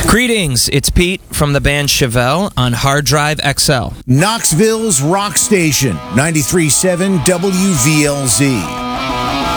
Greetings, it's Pete from the band Chevelle on Hard Drive XL. Knoxville's Rock Station, 93.7 WVLZ.